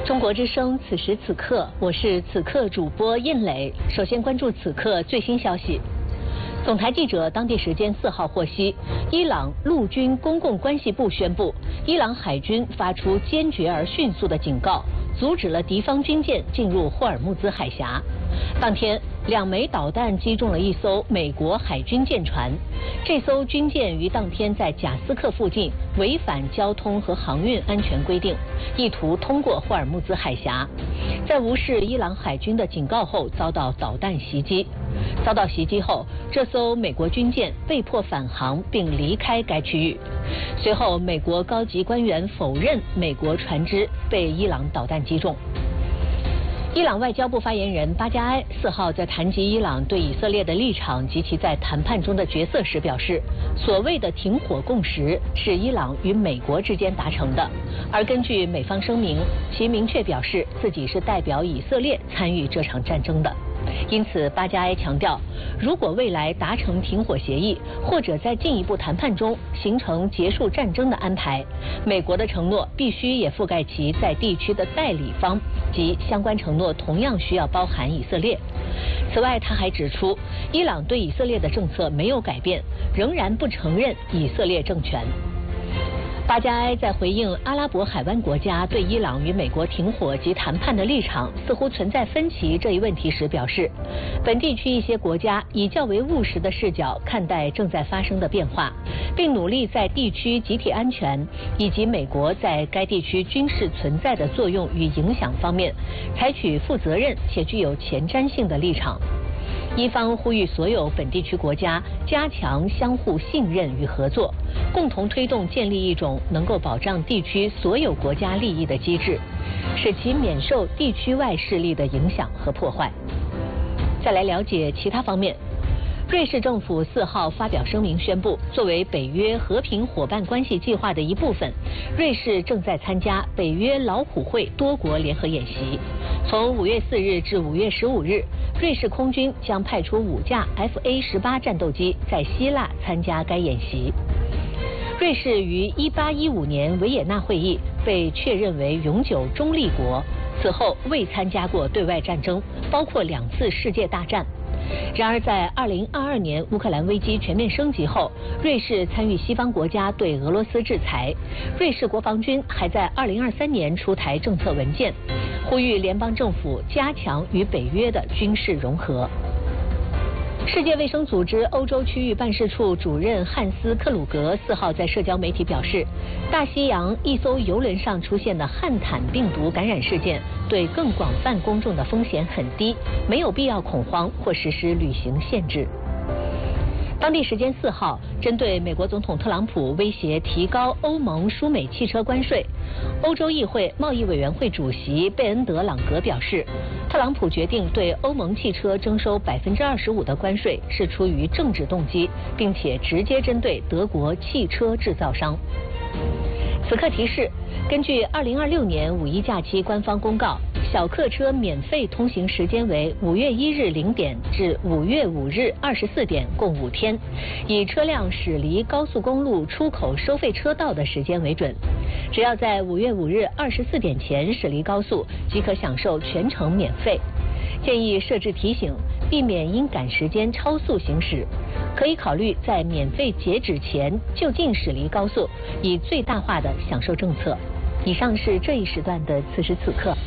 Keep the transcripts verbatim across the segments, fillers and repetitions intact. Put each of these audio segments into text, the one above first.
中国之声，此时此刻，我是此刻主播印磊。首先关注此刻最新消息。总台记者当地时间四号获悉，伊朗陆军公共关系部宣布，伊朗海军发出坚决而迅速的警告，阻止了敌方军舰进入霍尔木兹海峡。当天，两枚导弹击中了一艘美国海军舰船。这艘军舰于当天在贾斯克附近违反交通和航运安全规定，意图通过霍尔木兹海峡，在无视伊朗海军的警告后遭到导弹袭击。遭到袭击后，这艘美国军舰被迫返航并离开该区域。随后，美国高级官员否认美国船只被伊朗导弹击中。伊朗外交部发言人巴加埃四号在谈及伊朗对以色列的立场及其在谈判中的角色时表示，所谓的停火共识是伊朗与美国之间达成的，而根据美方声明，其明确表示自己是代表以色列参与这场战争的。因此，巴加埃强调，如果未来达成停火协议，或者在进一步谈判中形成结束战争的安排，美国的承诺必须也覆盖其在地区的代理方，及相关承诺同样需要包含以色列。此外，他还指出，伊朗对以色列的政策没有改变，仍然不承认以色列政权。巴加埃在回应阿拉伯海湾国家对伊朗与美国停火及谈判的立场似乎存在分歧这一问题时表示，本地区一些国家以较为务实的视角看待正在发生的变化，并努力在地区集体安全以及美国在该地区军事存在的作用与影响方面采取负责任且具有前瞻性的立场。伊方呼吁所有本地区国家加强相互信任与合作，共同推动建立一种能够保障地区所有国家利益的机制，使其免受地区外势力的影响和破坏。再来了解其他方面。瑞士政府四号发表声明宣布，作为北约和平伙伴关系计划的一部分，瑞士正在参加北约老虎会多国联合演习。从五月四日至五月十五日，瑞士空军将派出五架 F A 十八战斗机在希腊参加该演习。瑞士于一八一五年维也纳会议被确认为永久中立国，此后未参加过对外战争，包括两次世界大战。然而，在二零二二年乌克兰危机全面升级后，瑞士参与西方国家对俄罗斯制裁。瑞士国防军还在二零二三年出台政策文件，呼吁联邦政府加强与北约的军事融合。世界卫生组织欧洲区域办事处主任汉斯·克鲁格四号在社交媒体表示，大西洋一艘邮轮上出现的汉坦病毒感染事件对更广泛公众的风险很低，没有必要恐慌或实施旅行限制。当地时间四号，针对美国总统特朗普威胁提高欧盟输美汽车关税，欧洲议会贸易委员会主席贝恩德朗格表示，特朗普决定对欧盟汽车征收百分之二十五的关税是出于政治动机，并且直接针对德国汽车制造商。此刻提示，根据二零二六年五一假期官方公告，小客车免费通行时间为五月一日零点至五月五日二十四点，共五天，以车辆驶离高速公路出口收费车道的时间为准。只要在五月五日二十四点前驶离高速，即可享受全程免费。建议设置提醒，避免因赶时间超速行驶。可以考虑在免费截止前就近驶离高速，以最大化的享受政策。以上是这一时段的此时此刻。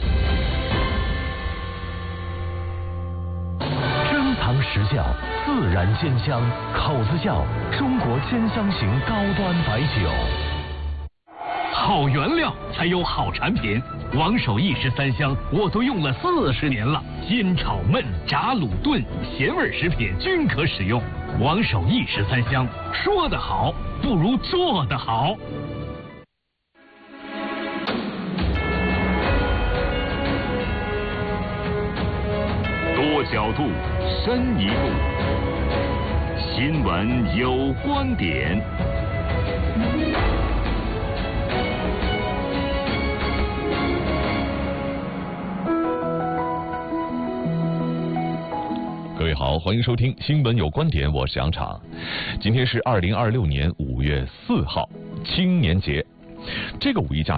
珍藏实窖，自然鲜香，口子窖，中国鲜香型高端白酒。 好原料才有好产品，王守义十三香我都用了四十年了，煎炒焖炸卤炖咸味食品均可使用。王守义十三香，说得好不如做得好。 多角度，深一步，新闻有观点。 各位好，欢迎收听新闻有观点，我是杨昶。今天是二零二六年五月四号，青年节。这个五一假期，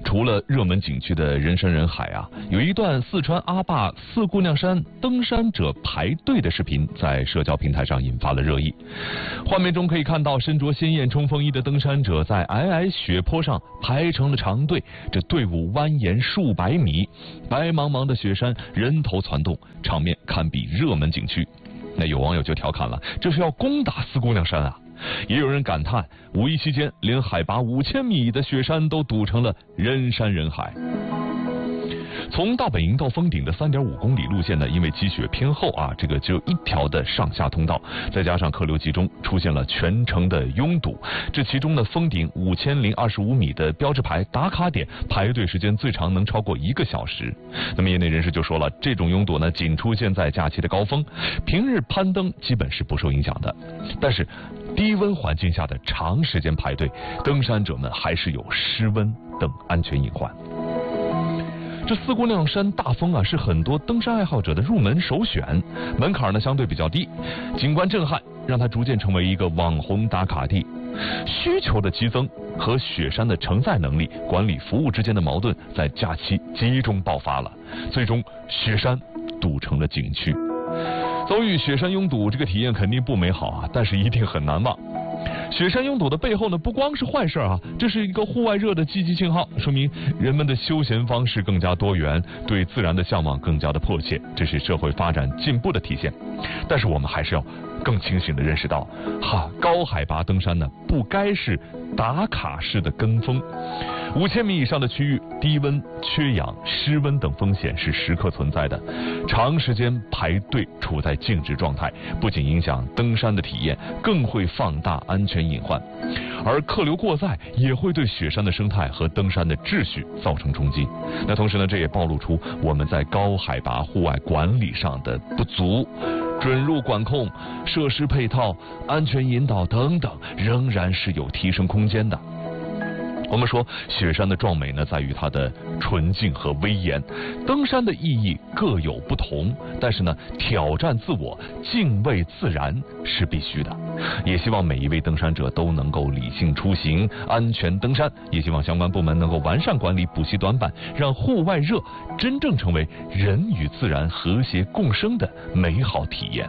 除了热门景区的人山人海啊，有一段四川阿坝四姑娘山登山者排队的视频在社交平台上引发了热议。画面中可以看到身着鲜艳冲锋衣的登山者在皑皑雪坡上排成了长队，这队伍蜿蜒数百米，白茫茫的雪山人头攒动，场面堪比热门景区。那有网友就调侃了，这是要攻打四姑娘山啊！也有人感叹，五一期间连海拔五千米的雪山都堵成了人山人海。从大本营到峰顶的 三点五公里路线呢，因为积雪偏厚啊，这个只有一条的上下通道，再加上客流集中，出现了全程的拥堵。这其中呢，峰顶五千零二十五米的标志牌打卡点排队时间最长能超过一个小时。那么业内人士就说了，这种拥堵呢，仅出现在假期的高峰，平日攀登基本是不受影响的。但是低温环境下的长时间排队，登山者们还是有失温等安全隐患。这四姑娘山大峰啊，是很多登山爱好者的入门首选，门槛呢相对比较低，景观震撼，让它逐渐成为一个网红打卡地。需求的激增和雪山的承载能力、管理服务之间的矛盾在假期集中爆发了，最终雪山堵成了景区。遭遇雪山拥堵，这个体验肯定不美好啊，但是一定很难忘。雪山拥堵的背后呢，不光是坏事啊，这是一个户外热的积极信号，说明人们的休闲方式更加多元，对自然的向往更加的迫切，这是社会发展进步的体现。但是我们还是要更清醒地认识到，哈，高海拔登山呢，不该是打卡式的跟风。五千米以上的区域，低温、缺氧、失温等风险是时刻存在的。长时间排队处在静止状态，不仅影响登山的体验，更会放大安全隐患。而客流过载也会对雪山的生态和登山的秩序造成冲击。那同时呢，这也暴露出我们在高海拔户外管理上的不足。准入管控、设施配套、安全引导等等，仍然是有提升空间的。我们说雪山的壮美呢，在于它的纯净和威严，登山的意义各有不同，但是呢，挑战自我、敬畏自然是必须的。也希望每一位登山者都能够理性出行、安全登山，也希望相关部门能够完善管理、补齐短板，让户外热真正成为人与自然和谐共生的美好体验。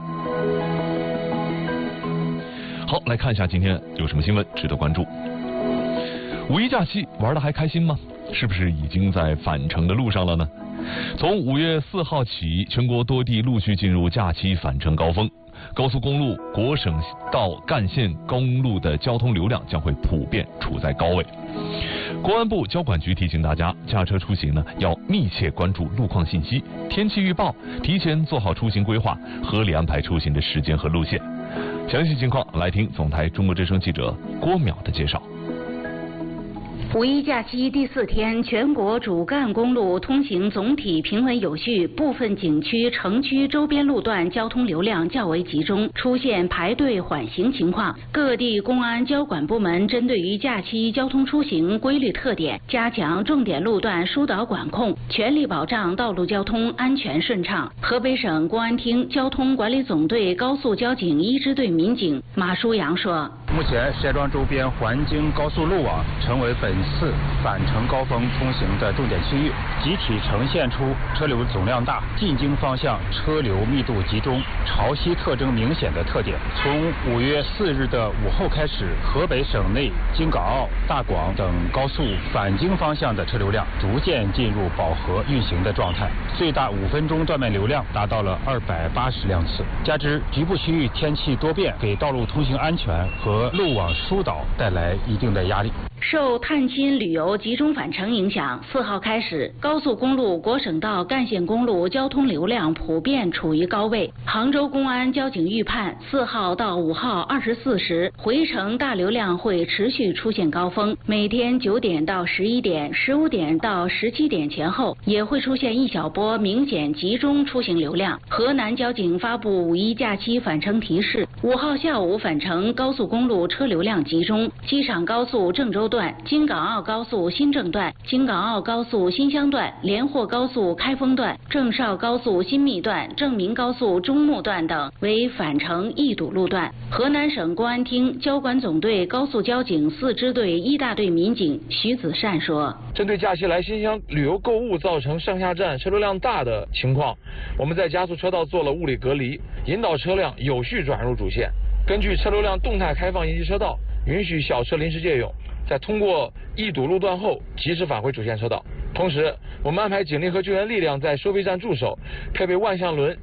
好，来看一下今天有什么新闻值得关注。五一假期玩得还开心吗？是不是已经在返程的路上了呢？从五月四号起，全国多地陆续进入假期返程高峰，高速公路、国省道干线公路的交通流量将会普遍处在高位。公安部交管局提醒大家，驾车出行呢要密切关注路况信息、天气预报，提前做好出行规划，合理安排出行的时间和路线。详细情况来听总台中国之声记者郭淼的介绍。 五一假期第四天，全国主干公路通行总体平稳有序，部分景区、城区周边路段交通流量较为集中，出现排队缓行情况。各地公安交管部门针对于假期交通出行规律特点，加强重点路段疏导管控，全力保障道路交通安全顺畅。河北省公安厅交通管理总队高速交警一支队民警马书阳说：“ 目前，石家庄周边环京高速路网成为本次返程高峰通行的重点区域，集体呈现出车流总量大、进京方向车流密度集中、潮汐特征明显的特点。从五月四日的午后开始，河北省内京港澳、大广等高速返京方向的车流量逐渐进入饱和运行的状态，最大五分钟断面流量达到了二百八十辆次。加之局部区域天气多变，给道路通行安全和路网疏导带来一定的压力。” 受探亲旅游集中返程影响，四号开始，高速公路、国省道干线公路交通流量普遍处于高位。杭州公安交警预判，四号到五号二十四时，回程大流量会持续出现高峰，每天九点到十一点、十五点到十七点前后，也会出现一小波明显集中出行流量。河南交警发布五一假期返程提示：五号下午返程高速公路车流量集中，机场高速郑州段、京港澳高速新郑段、京港澳高速新乡段、连霍高速开封段、郑绍高速新密段、郑明高速中牟段等为返程易堵路段。河南省公安厅交管总队高速交警四支队一大队民警徐子善说：“ 针对假期来新乡旅游购物造成上下站车流量大的情况，我们在加速车道做了物理隔离，引导车辆有序转入主线。根据车流量动态开放应急车道，允许小车临时借用，在通过易堵路段后及时返回主线车道。同时，我们安排警力和救援力量在收费站驻守，配备万向轮